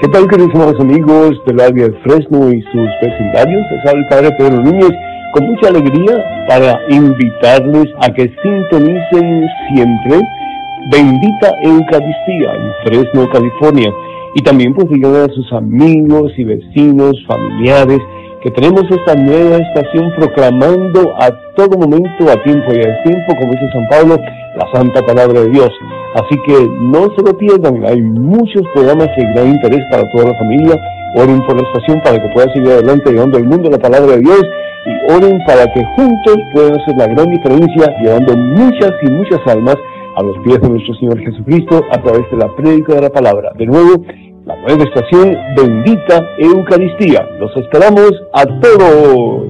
¿Qué tal, queridos amigos del área de Fresno y sus vecindarios? Les habla el Padre Pedro Núñez con mucha alegría para invitarles a que sintonicen siempre Bendita Eucaristía en Fresno, California. Y también pues digan a sus amigos y vecinos, familiares, que tenemos esta nueva estación proclamando a todo momento, a tiempo y a destiempo, como dice San Pablo, la Santa Palabra de Dios. Así que no se lo pierdan, hay muchos programas de gran interés para toda la familia. Oren por la estación para que pueda seguir adelante llevando al mundo la Palabra de Dios, y oren para que juntos puedan hacer la gran diferencia, llevando muchas y muchas almas a los pies de nuestro Señor Jesucristo a través de la prédica de la Palabra. De nuevo, la nueva estación Bendita Eucaristía. Los esperamos a todos.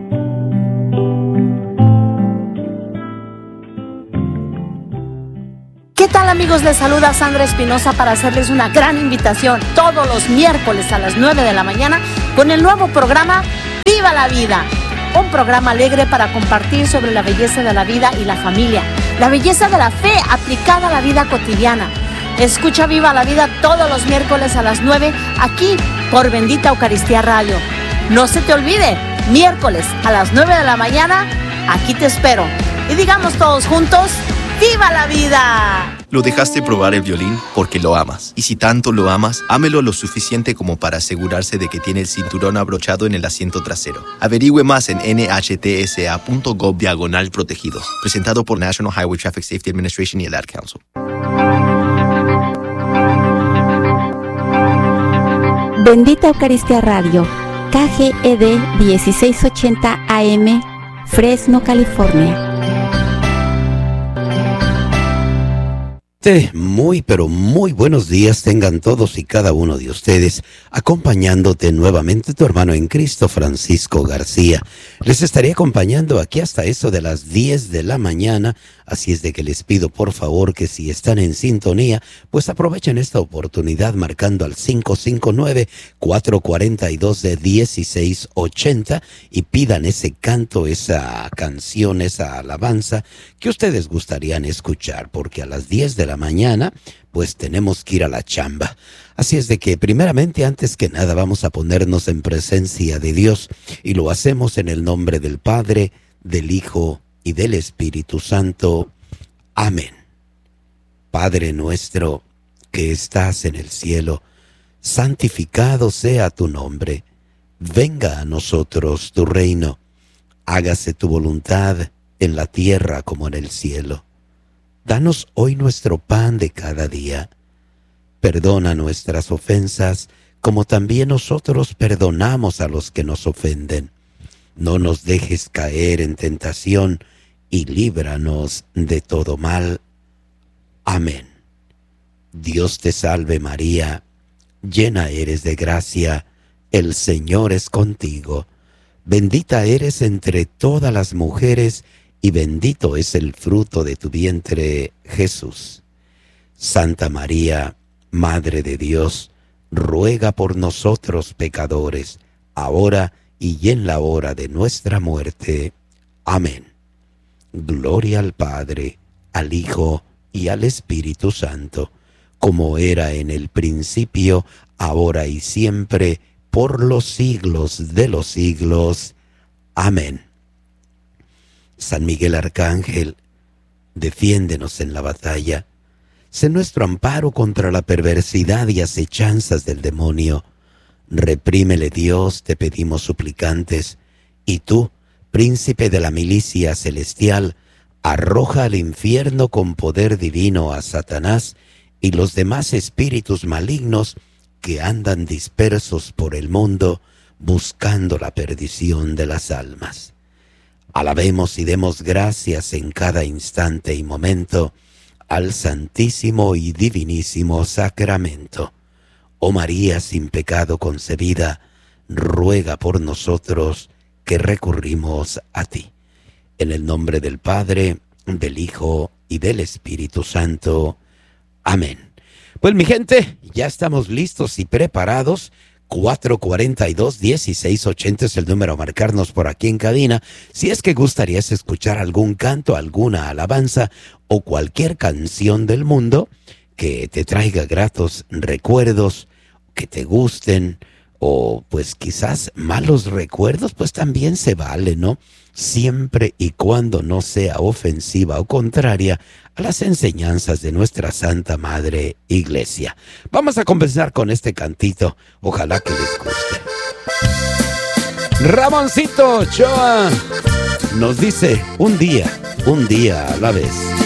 ¿Qué tal, amigos? Les saluda Sandra Espinosa para hacerles una gran invitación todos los miércoles a las 9 de la mañana con el nuevo programa Viva la Vida. Un programa alegre para compartir sobre la belleza de la vida y la familia, la belleza de la fe aplicada a la vida cotidiana. Escucha Viva la Vida todos los miércoles a las 9 aquí por Bendita Eucaristía Radio. No se te olvide, miércoles a las 9 de la mañana, aquí te espero. Y digamos todos juntos, ¡Viva la vida! Lo dejaste probar el violín porque lo amas. Y si tanto lo amas, ámelo lo suficiente como para asegurarse de que tiene el cinturón abrochado en el asiento trasero. Averigüe más en nhtsa.gov/protegidos. Presentado por National Highway Traffic Safety Administration y el Ad Council. Bendita Eucaristía Radio, KGED 1680 AM, Fresno, California. Muy, pero muy buenos días tengan todos y cada uno de ustedes, acompañándote nuevamente tu hermano en Cristo, Francisco García. Les estaré acompañando aquí hasta eso de las 10 de la mañana, así es de que les pido por favor que si están en sintonía, pues aprovechen esta oportunidad marcando al 559-442-1680 y pidan ese canto, esa canción, esa alabanza que ustedes gustarían escuchar, porque a las 10 de la mañana pues tenemos que ir a la chamba. Así es de que primeramente, antes que nada, vamos a ponernos en presencia de Dios, y lo hacemos en el nombre del Padre, del Hijo y del Espíritu Santo. Amén. Padre nuestro que estás en el cielo, santificado sea tu nombre. Venga a nosotros tu reino. Hágase tu voluntad en la tierra como en el cielo. Danos hoy nuestro pan de cada día. Perdona nuestras ofensas, como también nosotros perdonamos a los que nos ofenden. No nos dejes caer en tentación, y líbranos de todo mal. Amén. Dios te salve María, llena eres de gracia, el Señor es contigo. Bendita eres entre todas las mujeres, y bendito es el fruto de tu vientre, Jesús. Santa María, Madre de Dios, ruega por nosotros pecadores, ahora y en la hora de nuestra muerte. Amén. Gloria al Padre, al Hijo y al Espíritu Santo, como era en el principio, ahora y siempre, por los siglos de los siglos. Amén. San Miguel Arcángel, defiéndenos en la batalla. Sé nuestro amparo contra la perversidad y acechanzas del demonio. Reprímele, Dios, te pedimos suplicantes. Y tú, príncipe de la milicia celestial, arroja al infierno con poder divino a Satanás y los demás espíritus malignos que andan dispersos por el mundo buscando la perdición de las almas. Alabemos y demos gracias en cada instante y momento al Santísimo y Divinísimo Sacramento. Oh María sin pecado concebida, ruega por nosotros que recurrimos a ti. En el nombre del Padre, del Hijo y del Espíritu Santo. Amén. Pues mi gente, ya estamos listos y preparados. 442-1680 es el número a marcarnos por aquí en cabina. Si es que gustarías escuchar algún canto, alguna alabanza o cualquier canción del mundo que te traiga gratos recuerdos, que te gusten, o pues quizás malos recuerdos, pues también se vale, ¿no? Siempre y cuando no sea ofensiva o contraria a las enseñanzas de nuestra Santa Madre Iglesia. Vamos a comenzar con este cantito, ojalá que les guste. Ramoncito Ochoa nos dice un día a la vez.